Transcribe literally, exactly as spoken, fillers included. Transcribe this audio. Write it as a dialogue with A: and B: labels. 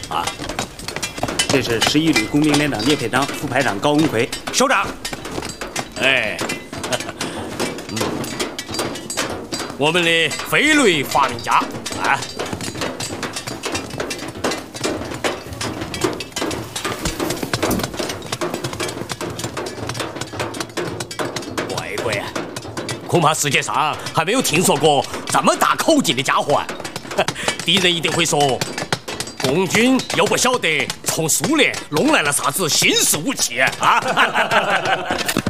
A: 啊。这是十一旅工兵连长聂佩章，副排长高文奎，首长。
B: 哎，嗯，我们的飞雷发明家啊。 恐怕世界上还没有听说过这么大口径的家伙啊！敌人一定会说，共军又不晓得从苏联弄来了啥子新式武器啊！